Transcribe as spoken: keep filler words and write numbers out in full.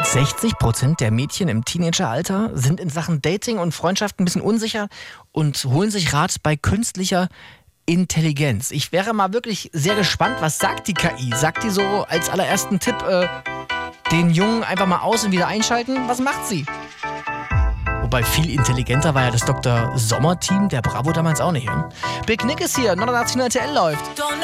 sechzig Prozent der Mädchen im Teenageralter sind in Sachen Dating und Freundschaft ein bisschen unsicher und holen sich Rat bei künstlicher Intelligenz. Ich wäre mal wirklich sehr gespannt, was sagt die K I? Sagt die so als allerersten Tipp, äh, den Jungen einfach mal aus und wieder einschalten? Was macht sie? Wobei viel intelligenter war ja das Doktor Sommer-Team der Bravo damals auch nicht. Ja? Big Nick ist hier, neunundachtzig Komma neun T L läuft.